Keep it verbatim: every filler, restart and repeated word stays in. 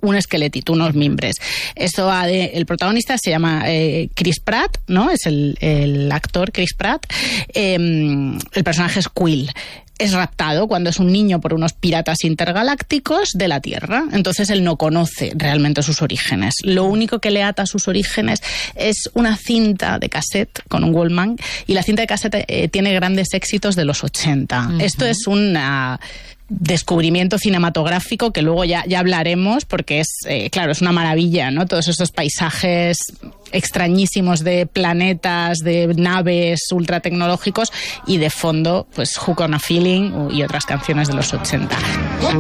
un esqueletito, unos mimbres. Esto va de, el protagonista se llama eh, Chris Pratt, ¿no? Es el, el actor Chris Pratt. Eh, el personaje es Quill. Es raptado cuando es un niño por unos piratas intergalácticos de la Tierra. Entonces él no conoce realmente sus orígenes. Lo único que le ata a sus orígenes es una cinta de cassette con un Walkman, y la cinta de cassette eh, tiene grandes éxitos de los ochenta. Uh-huh. Esto es una descubrimiento cinematográfico que luego ya, ya hablaremos, porque es, eh, claro, es una maravilla, ¿no? Todos estos paisajes extrañísimos de planetas, de naves ultra tecnológicos, y de fondo, pues Hook on a Feeling y otras canciones de los ochenta.